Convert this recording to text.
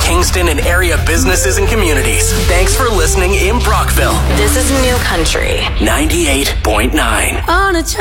Kingston and area businesses and communities. Thanks for listening in Brockville. This is New Country 98.9.